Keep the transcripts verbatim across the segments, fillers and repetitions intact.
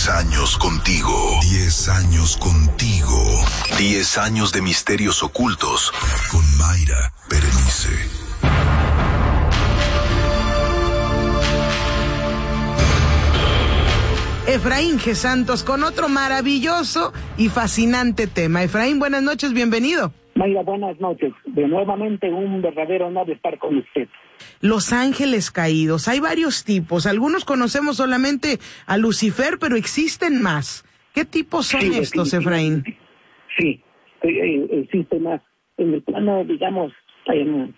Diez años contigo. Diez años contigo. Diez años de misterios ocultos. Con Mayra Berenice. Efraín G. Santos con otro maravilloso y fascinante tema. Efraín, buenas noches, bienvenido. Mayra, buenas noches. De nuevamente un verdadero honor estar con usted. Los ángeles caídos, hay varios tipos. Algunos conocemos solamente a Lucifer, pero existen más. ¿Qué tipos son sí, estos, Efraín? Sí, eh, existen más. En el plano, digamos, en,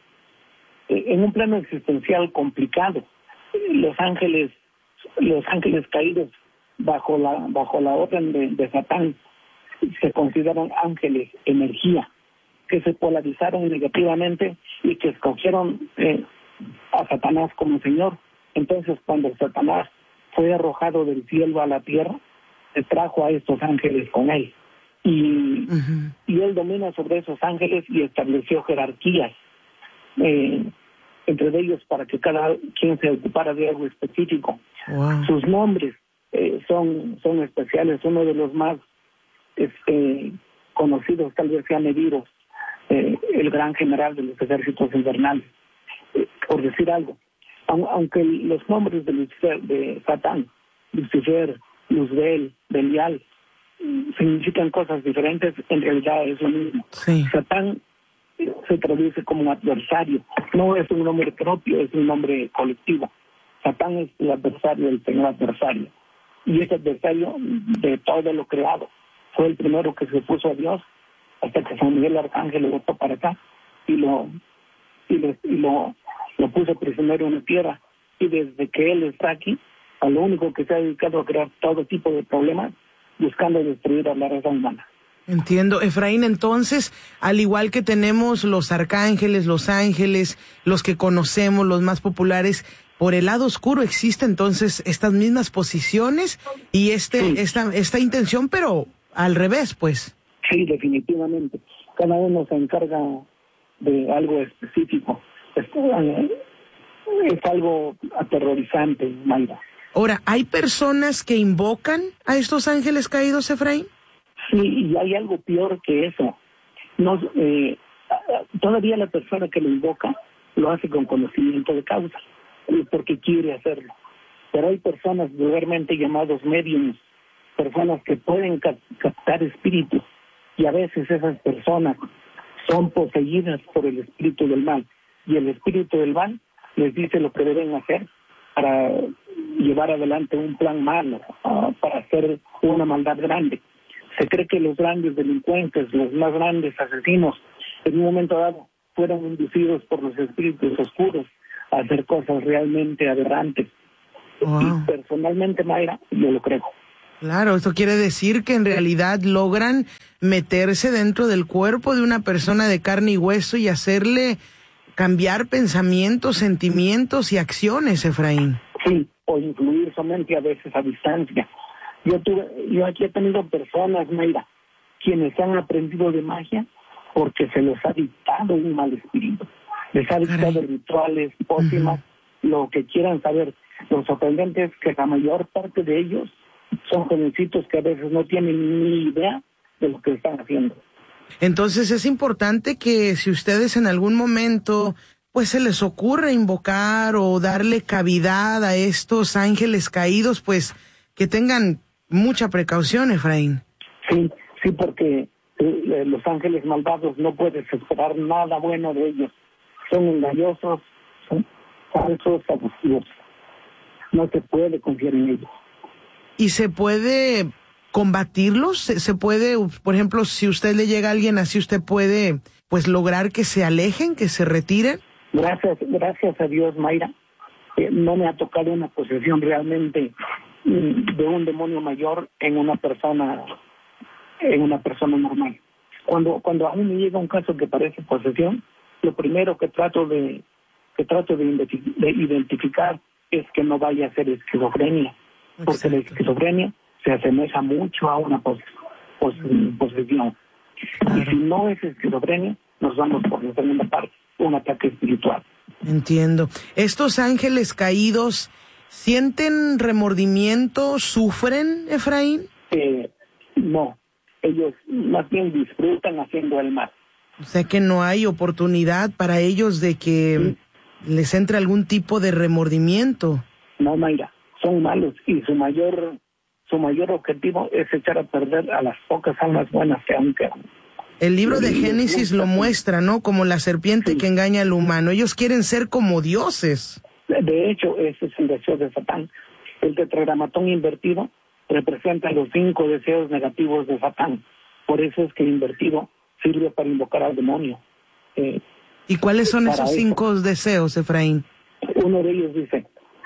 en un plano existencial complicado, los ángeles, los ángeles caídos bajo la bajo la orden de, de Satán se consideran ángeles energía que se polarizaron negativamente y que escogieron eh, a Satanás como señor. Entonces, cuando Satanás fue arrojado del cielo a la tierra, se trajo a estos ángeles con él y uh-huh. y él domina sobre esos ángeles y estableció jerarquías eh, entre ellos para que cada quien se ocupara de algo específico. Wow. Sus nombres Eh, son son especiales. Uno de los más este, conocidos tal vez sea Medeiros, eh, el gran general de los ejércitos invernales, eh, por decir algo. Aun, aunque los nombres de Lucifer, de Satán, Lucifer, Luzbel, Belial, significan cosas diferentes, en realidad es lo mismo. Sí. Satán eh, se traduce como adversario, no es un nombre propio, es un nombre colectivo. Satán es el adversario, el señor adversario. Y ese adversario de todo lo creado fue el primero que se opuso a Dios hasta que San Miguel Arcángel lo botó para acá y lo y lo, y lo, lo puso prisionero en la tierra. Y desde que él está aquí, a lo único que se ha dedicado a crear todo tipo de problemas buscando destruir a la raza humana. Entiendo, Efraín. Entonces, al igual que tenemos los arcángeles, los ángeles, los que conocemos, los más populares, por el lado oscuro existe entonces estas mismas posiciones y este sí. esta esta intención, pero al revés, pues. Sí, definitivamente. Cada uno se encarga de algo específico. Es, es algo aterrorizante, Mayra. Ahora, ¿hay personas que invocan a estos ángeles caídos, Efraín? Sí, y hay algo peor que eso. No, eh, todavía la persona que lo invoca lo hace con conocimiento de causa, porque quiere hacerlo. Pero hay personas vulgarmente llamados mediums, personas que pueden cap- captar espíritus, y a veces esas personas son poseídas por el espíritu del mal, y el espíritu del mal les dice lo que deben hacer para llevar adelante un plan malo, uh, para hacer una maldad grande. Se cree que los grandes delincuentes, los más grandes asesinos, en un momento dado fueron inducidos por los espíritus oscuros a hacer cosas realmente aberrantes. Wow. Y personalmente, Mayra, yo lo creo. Claro, esto quiere decir que en realidad logran meterse dentro del cuerpo de una persona de carne y hueso y hacerle cambiar pensamientos, sentimientos y acciones, Efraín. Sí, o influir su mente a veces a distancia. Yo tuve, yo aquí he tenido personas, Mayra, quienes han aprendido de magia porque se los ha dictado un mal espíritu. Les ha dictado rituales, pócimas, uh-huh. lo que quieran saber. Lo sorprendente es que la mayor parte de ellos son jovencitos que a veces no tienen ni idea de lo que están haciendo. Entonces es importante que si ustedes en algún momento pues se les ocurre invocar o darle cavidad a estos ángeles caídos, pues que tengan mucha precaución, Efraín. Sí, sí, porque eh, los ángeles malvados no puedes esperar nada bueno de ellos. Son engañosos, son falsos, abusivos. No se puede confiar en ellos. ¿Y se puede combatirlos? ¿Se, se puede, por ejemplo, si usted le llega a alguien así, usted puede pues lograr que se alejen, que se retiren? Gracias, gracias a Dios, Mayra. Eh, no me ha tocado una posesión realmente mm, de un demonio mayor en una persona, en una persona normal. Cuando cuando a mí me llega un caso que parece posesión, lo primero que trato de que trato de, identif- de identificar es que no vaya a ser esquizofrenia, porque Exacto. la esquizofrenia se asemeja mucho a una pos- pos- posesión. Claro. Y si no es esquizofrenia, nos vamos por la segunda parte, un ataque espiritual. Entiendo. Estos ángeles caídos ¿Sienten remordimiento? ¿Sufren, Efraín? Eh, no, ellos más bien disfrutan haciendo el mal. O sea que no hay oportunidad para ellos de que sí. les entre algún tipo de remordimiento. No, Mayra, son malos y su mayor su mayor objetivo es echar a perder a las pocas almas buenas que aún quedan. El libro de Génesis lo muestra, ¿no? Como la serpiente sí. que engaña al humano. Ellos quieren ser como dioses. De hecho, ese es el deseo de Satán. El tetragramatón invertido representa los cinco deseos negativos de Satán. Por eso es que el invertido sirve para invocar al demonio. Eh, ¿Y cuáles son esos eso. cinco deseos, Efraín? Uno de ellos dice: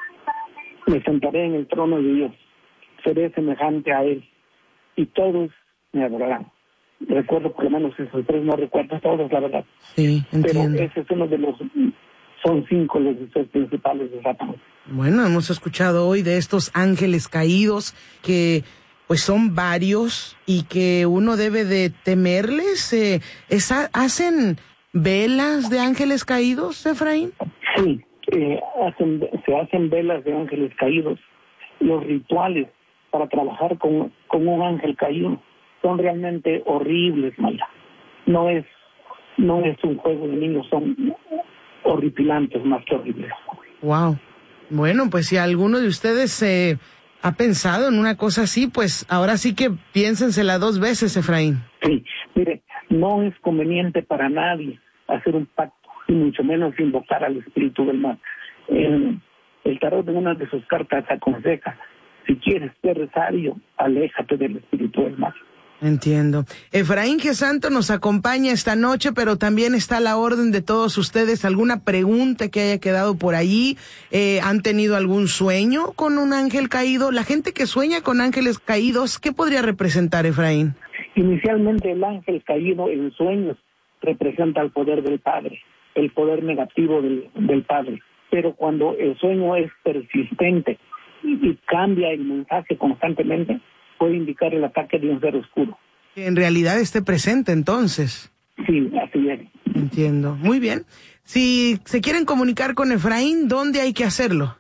me sentaré en el trono de Dios, seré semejante a él, y todos me adorarán. Recuerdo por lo menos esos tres, no recuerdo todos, la verdad. Sí, entiendo. Pero ese es uno de los, son cinco los deseos principales de Satán. Bueno, hemos escuchado hoy de estos ángeles caídos que pues son varios y que uno debe de temerles. Eh, esa, ¿Hacen velas de ángeles caídos, Efraín? Sí, eh, hacen, se hacen velas de ángeles caídos. Los rituales para trabajar con, con un ángel caído son realmente horribles, Mayra. No es, no es un juego de niños, son horripilantes más que horribles. Wow. Bueno, pues si alguno de ustedes eh, ha pensado en una cosa así, pues ahora sí que piénsensela dos veces, Efraín. Sí, mire, no es conveniente para nadie hacer un pacto, y mucho menos invocar al espíritu del mal. El, el tarot en una de sus cartas aconseja: si quieres ser sabio, aléjate del espíritu del mal. Entiendo. Efraín G. Santo nos acompaña esta noche, pero también está a la orden de todos ustedes. ¿Alguna pregunta que haya quedado por allí? Eh, ¿Han tenido algún sueño con un ángel caído? La gente que sueña con ángeles caídos, ¿qué podría representar, Efraín? Inicialmente el ángel caído en sueños representa el poder del Padre, el poder negativo del, del Padre. Pero cuando el sueño es persistente y, y cambia el mensaje constantemente, puede indicar el ataque de un ser oscuro. Que en realidad esté presente, entonces. Sí, así es. Entiendo. Muy bien. Si se quieren comunicar con Efraín, ¿dónde hay que hacerlo?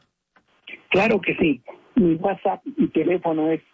Claro que sí. Mi WhatsApp y teléfono es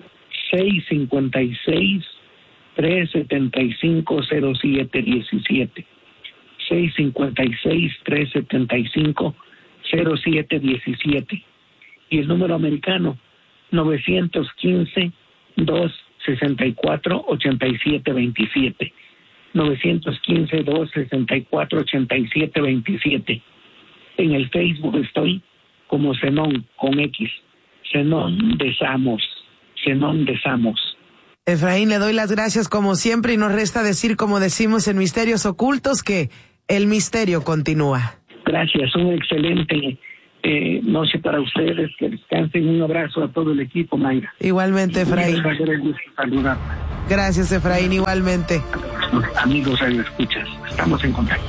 seis cinco seis, tres siete cinco, cero siete uno siete. seis cinco seis, tres siete cinco, cero siete uno siete. Y el número americano: nueve uno cinco, dos seis cuatro, ocho siete dos siete. nueve uno cinco, dos seis cuatro, ocho siete dos siete. En el Facebook estoy como Zenón, con X. Zenón de Samos. Zenón de Samos. Efraín, le doy las gracias como siempre y nos resta decir, como decimos en Misterios Ocultos, que el misterio continúa. Gracias, un excelente Eh, noche para ustedes, que descansen. Un abrazo a todo el equipo, Mayra. Igualmente, Efraín. Saludar. Gracias, Efraín, igualmente. Amigos, radio escuchas, estamos en contacto.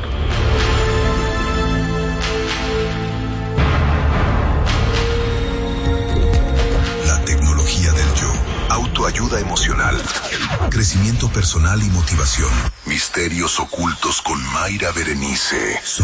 La tecnología del yo, autoayuda emocional, crecimiento personal y motivación. Misterios ocultos con Mayra Berenice.